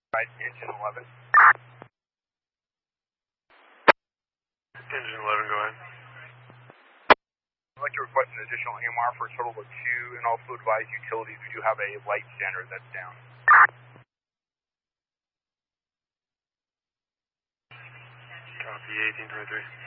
Right, engine 11. Engine 11, go ahead. I'd like to request an additional AMR for a total of 2, and also advise utilities we do have a light standard that's down. Copy, 1823.